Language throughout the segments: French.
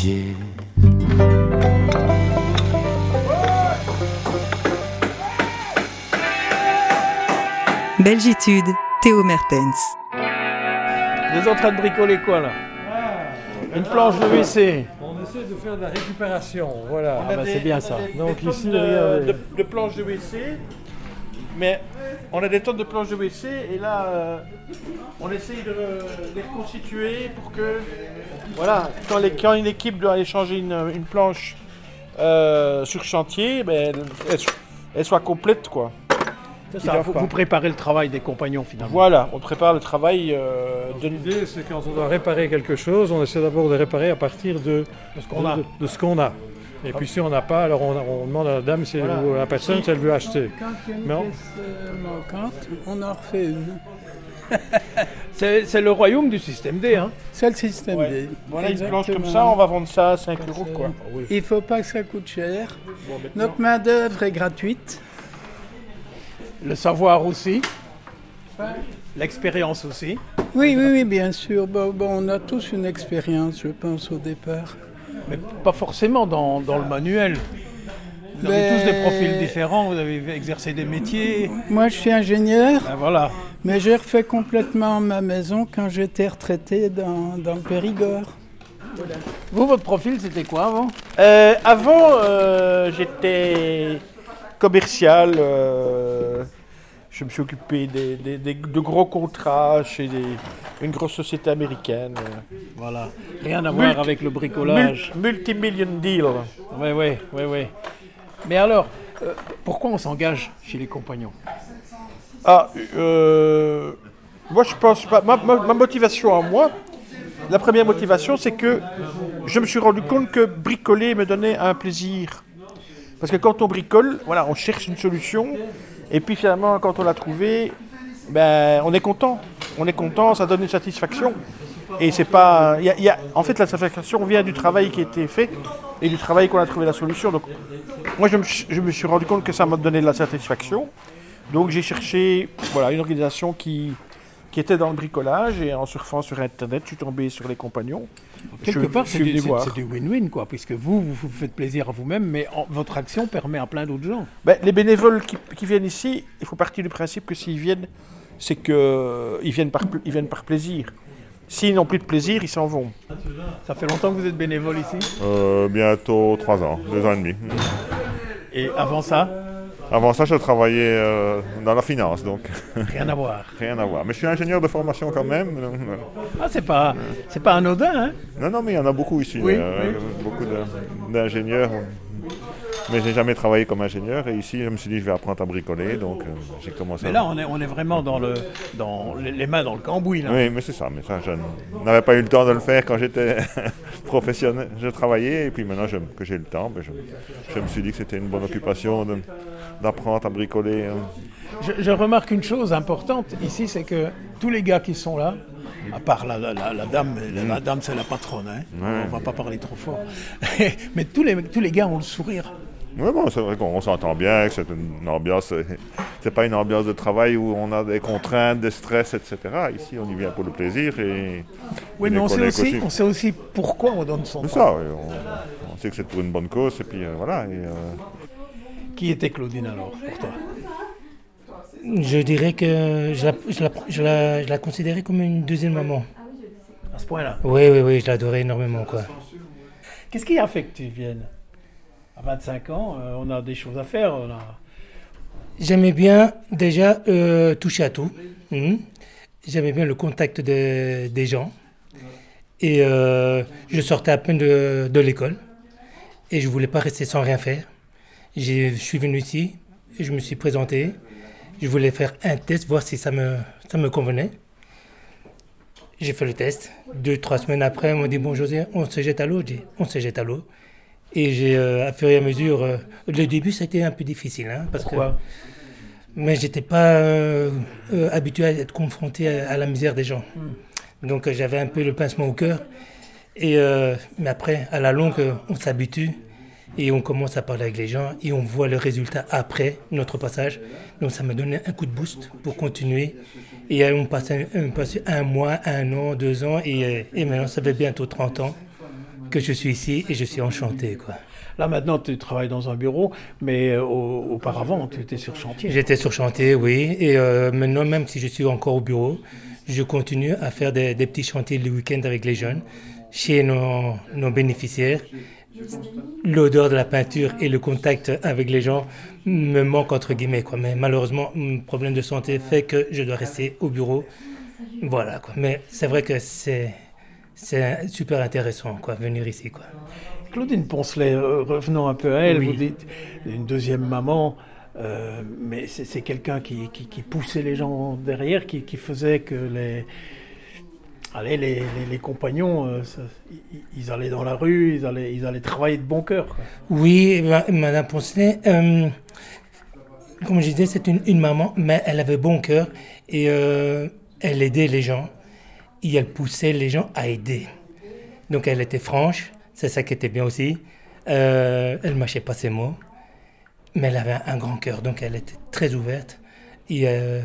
pieds. Belgitude, Théo Mertens. Vous êtes en train de bricoler quoi là? Une planche de WC. On essaie de faire de la récupération, voilà. C'est bien ça. Donc ici, de planches de WC, mais on a des tonnes de planches de WC et là on essaye de les reconstituer pour que, voilà, quand une équipe doit aller changer une planche sur chantier, ben, elle soit complète quoi. C'est ça, vous préparez le travail des compagnons finalement. Voilà, on prépare le travail l'idée c'est quand on doit réparer quelque chose, on essaie d'abord de réparer à partir de ce qu'on a. Et puis si on n'a pas, alors on demande à la dame ou à la personne si elle veut acheter. Quand il y a une pièce manquante, on en refait une. C'est le royaume du système D. Hein. C'est le système D. Voilà, une planche comme ça, on va vendre ça à 5 € quoi. Il ne faut pas que ça coûte cher. Notre main d'œuvre est gratuite. Le savoir aussi. L'expérience aussi. Oui, bien sûr. Bon, on a tous une expérience, je pense, au départ. Mais pas forcément dans le manuel. Vous avez tous des profils différents, vous avez exercé des métiers. Moi, je suis ingénieur, Voilà. mais j'ai refait complètement ma maison quand j'étais retraité dans le Périgord. Voilà. Vous, votre profil, c'était quoi avant? Avant, j'étais commercial. Je me suis occupé de gros contrats chez une grosse société américaine. Voilà. Rien à voir avec le bricolage. Multi-million deal. Oui. Mais alors, pourquoi on s'engage chez les compagnons? Moi je pense pas. Ma motivation à moi, la première motivation, c'est que je me suis rendu compte que bricoler me donnait un plaisir. Parce que quand on bricole, voilà, on cherche une solution. Et puis finalement, quand on l'a trouvé, ben, on est content. On est content, ça donne une satisfaction. Et c'est pas. En fait, la satisfaction vient du travail qui a été fait et du travail qu'on a trouvé la solution. Donc, moi, je me suis rendu compte que ça m'a donné de la satisfaction. Donc, j'ai cherché une organisation qui était dans le bricolage. Et en surfant sur Internet, je suis tombé sur les compagnons. Quelque part, c'est du win-win, quoi, puisque vous faites plaisir à vous-même, mais votre action permet à plein d'autres gens. Ben, les bénévoles qui viennent ici, il faut partir du principe que s'ils viennent, c'est qu'ils viennent par plaisir. S'ils n'ont plus de plaisir, ils s'en vont. Ça fait longtemps que vous êtes bénévole ici? Bientôt 3 ans, 2 ans et demi. Et avant ça? Avant ça, je travaillais dans la finance, donc Rien à voir. rien à voir. Mais je suis ingénieur de formation quand même. Donc, Ah, c'est pas anodin, hein? non, mais il y en a beaucoup ici. Oui. Beaucoup d'ingénieurs. Mais j'ai jamais travaillé comme ingénieur. Et ici, je me suis dit, je vais apprendre à bricoler. Donc, j'ai commencé. Mais là, on est vraiment dans les mains dans le cambouis, là. Oui, mais c'est ça. Mais ça, je n'avais pas eu le temps de le faire quand j'étais professionnel. Je travaillais. Et puis maintenant que j'ai le temps, je me suis dit que c'était une bonne occupation d'apprendre à bricoler. Je remarque une chose importante ici, c'est que tous les gars qui sont là, à part la dame, la dame c'est la patronne, hein. Ouais. On va pas parler trop fort, mais tous les gars ont le sourire. Oui, bon, c'est vrai qu'on s'entend bien, que c'est une ambiance, c'est pas une ambiance de travail où on a des contraintes, des stress, etc. Ici, on y vient pour le plaisir et... Oui, mais on sait aussi pourquoi on donne son temps. C'est ça, oui, on sait que c'est pour une bonne cause et puis voilà. Qui était Claudine alors, pour toi? Je dirais que je la considérais comme une deuxième maman. À ce point-là? Oui, je l'adorais énormément, quoi. Qu'est-ce qui a fait que tu viennes? À 25 ans, on a des choses à faire. J'aimais bien déjà toucher à tout. J'aimais bien le contact des gens. Et je sortais à peine de l'école. Et je ne voulais pas rester sans rien faire. Je suis venu ici et je me suis présenté. Je voulais faire un test, voir si ça me convenait. J'ai fait le test. 2-3 semaines après, on m'a dit « Bon José, on se jette à l'eau ?» J'ai dit « On se jette à l'eau ». Et j'ai, à fur et à mesure, le début, ça a été un peu difficile. Pourquoi? Mais je n'étais pas habitué à être confronté à la misère des gens. Donc j'avais un peu le pincement au cœur. Mais après, à la longue, on s'habitue. Et on commence à parler avec les gens et on voit le résultat après notre passage. Donc ça m'a donné un coup de boost pour continuer. Et on passe 1 mois, 1 an, 2 ans et maintenant ça fait bientôt 30 ans. que je suis ici et je suis enchanté, quoi. Là, maintenant, tu travailles dans un bureau, mais auparavant, tu étais sur chantier. J'étais sur chantier, oui. Et maintenant, même si je suis encore au bureau, je continue à faire des petits chantiers le week-end avec les jeunes, chez nos bénéficiaires. L'odeur de la peinture et le contact avec les gens me manquent, entre guillemets, quoi. Mais malheureusement, mon problème de santé fait que je dois rester au bureau. Voilà, quoi. Mais c'est vrai que c'est super intéressant, quoi, venir ici, quoi. Claudine Poncelet, revenons un peu à elle, Oui. Vous dites une deuxième maman, mais c'est quelqu'un qui poussait les gens derrière, qui faisait que les compagnons, ils allaient dans la rue, ils allaient travailler de bon cœur, quoi. Oui, Madame Poncelet, comme je disais, c'est une maman, mais elle avait bon cœur et elle aidait les gens et elle poussait les gens à aider. Donc elle était franche, c'est ça qui était bien aussi. Elle ne mâchait pas ses mots, mais elle avait un grand cœur, donc elle était très ouverte et elle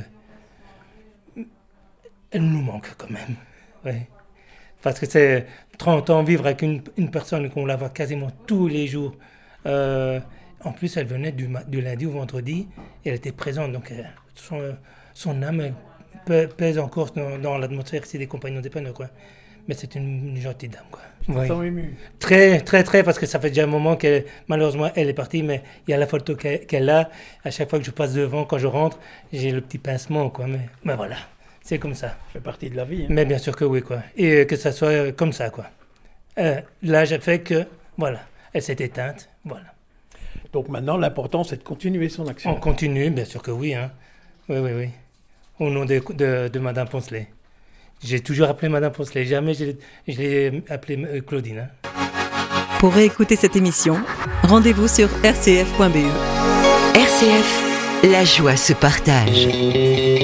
nous manque quand même. Ouais. Parce que c'est 30 ans vivre avec une personne qu'on la voit quasiment tous les jours. En plus, elle venait du lundi au vendredi et elle était présente. Donc, son âme pèse encore dans l'atmosphère ici des compagnons d'Épineux, quoi. Mais c'est une gentille dame, quoi. Oui. Ça ému. Très, très, très, parce que ça fait déjà un moment que malheureusement elle est partie, mais il y a la photo qu'elle a. À chaque fois que je passe devant, quand je rentre, j'ai le petit pincement, quoi. Mais voilà. C'est comme ça. Ça fait partie de la vie. Hein. Mais bien sûr que oui, quoi. Et que ça soit comme ça, quoi. L'âge a fait que, voilà, elle s'est éteinte, voilà. Donc maintenant, l'important, c'est de continuer son action. On continue, bien sûr que oui, hein. Oui. Au nom de Madame Poncelet. J'ai toujours appelé Madame Poncelet, jamais je l'ai appelée Claudine. Hein. Pour réécouter cette émission, rendez-vous sur rcf.be. RCF, la joie se partage.